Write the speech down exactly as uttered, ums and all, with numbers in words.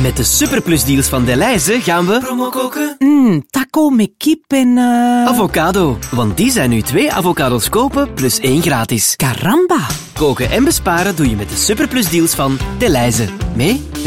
Met de superplusdeals van Delhaize gaan we promo koken. Mm, taco met kip en... Uh... Avocado, want die zijn nu twee avocados kopen plus één gratis. Caramba! Koken en besparen doe je met de superplusdeals van Delhaize. Mee?